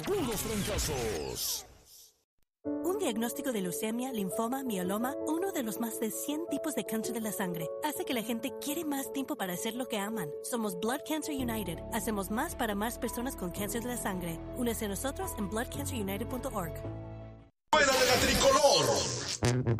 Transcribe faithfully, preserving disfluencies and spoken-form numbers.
rotundos fracasos. Un diagnóstico de leucemia, linfoma, mieloma, uno de los más de cien tipos de cáncer de la sangre, hace que la gente quiere más tiempo para hacer lo que aman. Somos Blood Cancer United. Hacemos más para más personas con cáncer de la sangre. Únese a nosotros en blood cancer united punto org. ¡Fuera de la tricolor!